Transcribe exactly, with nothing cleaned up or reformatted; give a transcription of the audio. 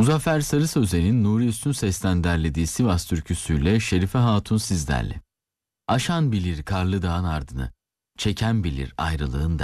Muzaffer Sarı Sözen'in Nuri Üstün Ses'ten derlediği Sivas türküsüyle Şerife Hatun sizlerle. Aşan bilir karlı dağın ardını, çeken bilir ayrılığın